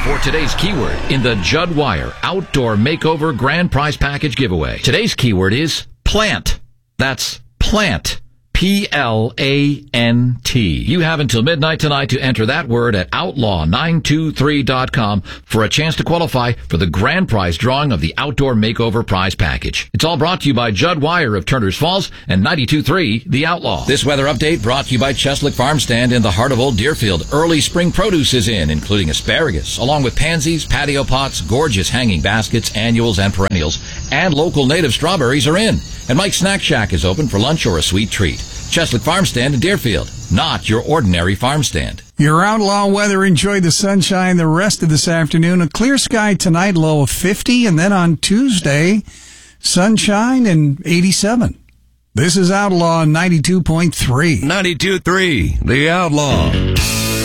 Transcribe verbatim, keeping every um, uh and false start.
for today's keyword in the Judd Wire Outdoor Makeover Grand Prize Package giveaway. Today's keyword is plant. That's plant. P L A N T. You have until midnight tonight to enter that word at outlaw nine two three dot com for a chance to qualify for the grand prize drawing of the Outdoor Makeover Prize Package. It's all brought to you by Judd Wire of Turners Falls and ninety-two point three The Outlaw. This weather update brought to you by Cheslick Farm Stand in the heart of Old Deerfield. Early spring produce is in, including asparagus, along with pansies, patio pots, gorgeous hanging baskets, annuals, and perennials, and local native strawberries are in. And Mike's Snack Shack is open for lunch or a sweet treat. Cheslick Farm Stand in Deerfield, not your ordinary farm stand. Your outlaw weather. Enjoy the sunshine the rest of this afternoon. A clear sky tonight, low of fifty, and then on Tuesday, sunshine and eighty-seven. This is Outlaw ninety-two point three. ninety-two point three, The Outlaw.